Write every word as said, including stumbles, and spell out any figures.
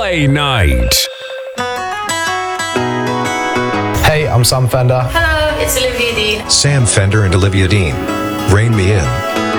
Play Night. Hey, I'm Sam Fender. Hello, it's Olivia Dean. Sam Fender and Olivia Dean. Rein Me In.